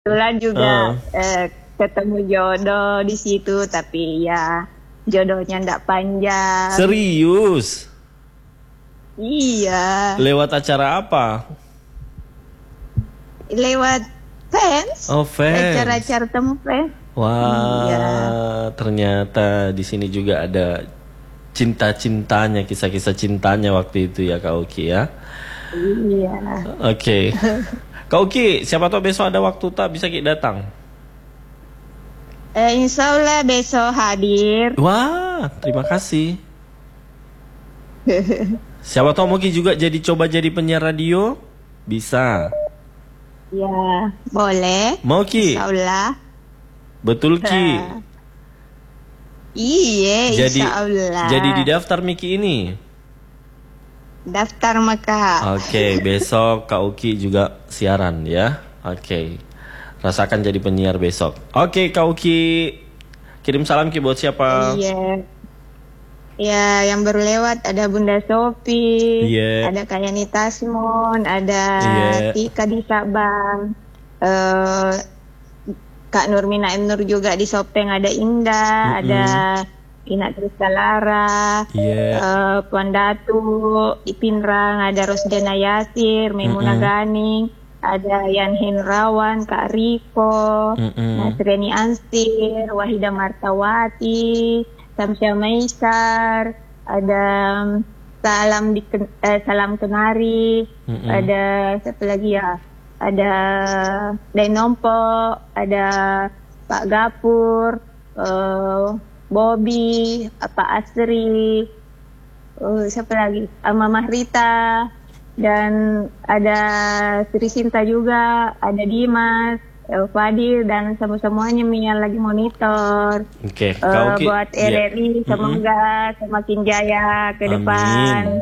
Kebetulan juga ketemu jodoh di situ, tapi ya jodohnya ndak panjang. Serius? Iya. Lewat acara apa? Lewat fans. Oh, fans. Acara-acara temu fans. Wah, Iya. ternyata di sini juga ada cinta-cintanya, kisah-kisah cintanya waktu itu ya Kak Uki ya. Iya. Oke. Kak Uki, siapa tahu besok ada waktu tak bisa kita datang. Insya Allah besok hadir. Wah, terima kasih. Siapa tahu mungkin juga coba jadi penyiar radio, bisa. Ya, boleh. Mau Ki? Insya Allah. Betul Ki. Iya, insya Allah. Jadi didaftar Miki ini. Daftar maka. Oke, besok Kak Uki juga siaran ya. Oke. Rasakan jadi penyiar besok. Oke, Kak Uki. Kirim salam Ki buat siapa? Iya. Ya, yang baru lewat ada Bunda Sofi, ada Kayani Tasmon, ada Tika di Sabang, Kak Nurmina M Nur juga di Sopeng, ada Indah, ada Ina Kristalara, Puan Datu di Pinrang, ada Rosdana Yasir, Maimuna Ganing, ada Yan Henrawan, Kak Riko, Nasreni Anstir, Wahida Martawati, Samsya Maisar, ada Salam Kenari, ada siapa lagi ya? Ada Denompo, ada Pak Gapur, Bobby, Pak Asri, siapa lagi? Mama Rita, dan ada Sri Sinta juga, ada Dimas, Fadil, dan semuanya yang lagi monitor. Oke, buat RRI semoga semakin jaya ke depan.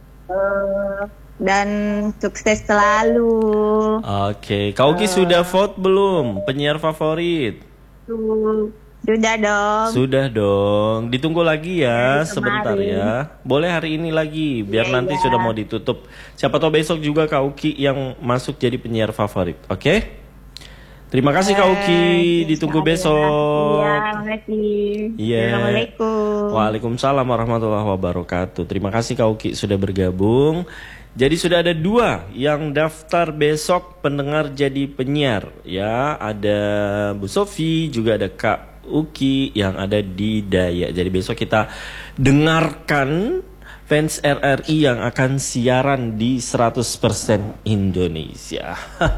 Dan sukses selalu. Oke, Kak Uki sudah vote belum penyiar favorit? Sudah dong. Sudah dong. Ditunggu lagi ya sebentar ya. Boleh hari ini lagi biar nanti sudah mau ditutup. Siapa tahu besok juga Kak Uki yang masuk jadi penyiar favorit. Oke? Terima kasih Kak Uki, ditunggu besok. Iya, makasih. Assalamualaikum. Waalaikumsalam warahmatullahi wabarakatuh. Terima kasih Kak Uki sudah bergabung. Jadi sudah ada 2 yang daftar besok pendengar jadi penyiar ya. Ada Bu Sofi, juga ada Kak Uki yang ada di Dayak. Jadi besok kita dengarkan fans RRI yang akan siaran di 100% Indonesia.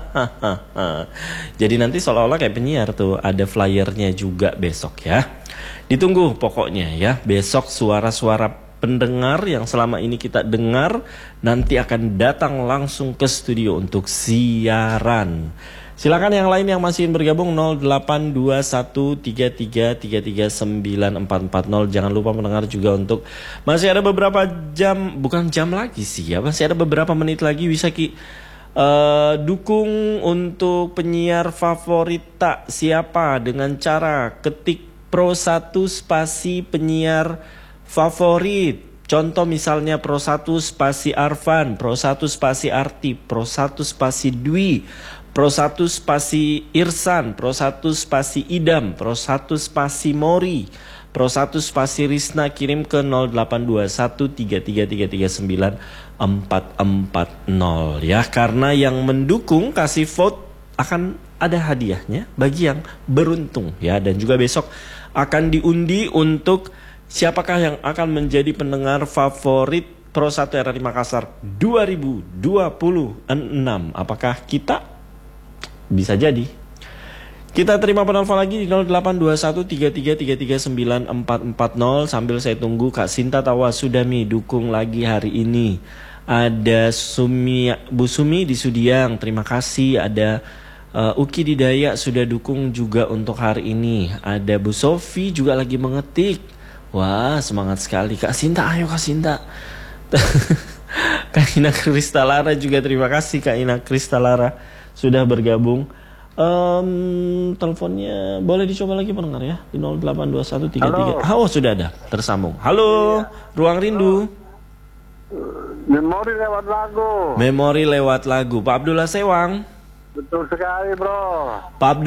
Jadi nanti seolah-olah kayak penyiar tuh, ada flyernya juga besok ya. Ditunggu pokoknya ya, besok suara-suara pendengar yang selama ini kita dengar nanti akan datang langsung ke studio untuk siaran. Silakan yang lain yang masih bergabung 082133333940. Jangan lupa mendengar juga untuk masih ada beberapa jam, bukan jam lagi sih ya, masih ada beberapa menit lagi bisa dukung untuk penyiar favorit tak siapa dengan cara ketik Pro1 spasi penyiar favorit. Contoh misalnya Pro1 spasi Arfan, Pro1 spasi Arti, Pro1 spasi Dwi, Pro1 spasi Irsan, Pro1 spasi Idam, Pro1 spasi Mori, Pro1 spasi Risna. Kirim ke 082133339440 ya. Karena yang mendukung kasih vote akan ada hadiahnya bagi yang beruntung ya. Dan juga besok akan diundi untuk siapakah yang akan menjadi pendengar favorit Pro1 RRI Makassar 2026. Apakah kita? Bisa jadi. Kita terima penelpon lagi di 082133333940 sambil saya tunggu Kak Sinta Tawa Sudami dukung lagi hari ini. Ada Bu Sumi di Sudiang, terima kasih. Ada Uki di Dayak sudah dukung juga untuk hari ini. Ada Bu Sofi juga lagi mengetik. Wah, semangat sekali Kak Sinta, ayo Kak Sinta. Kak Ina Kristalara juga terima kasih Kak Ina Kristalara sudah bergabung. Teleponnya boleh dicoba lagi pendengar ya di 082133. Oh, sudah ada tersambung. Halo, Ruang Rindu. Memori lewat lagu. Memori lewat lagu. Pak Abdullah Sewang. Betul sekali, bro. Pak